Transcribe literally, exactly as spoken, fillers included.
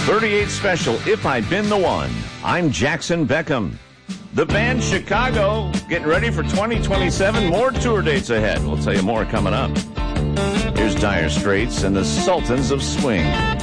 thirty-eight special, If I'd Been the One. I'm Jackson Beckham. The band Chicago getting ready for twenty twenty-seven. More tour dates ahead. We'll tell you more coming up. Here's Dire Straits and the Sultans of Swing.